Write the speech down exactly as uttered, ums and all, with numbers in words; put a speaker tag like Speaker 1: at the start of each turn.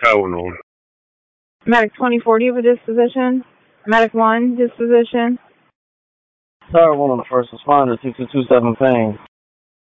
Speaker 1: Tylenol.
Speaker 2: Medic twenty forty of a disposition. Medic one, disposition.
Speaker 3: Tower one, first responder, two two two seven Payne.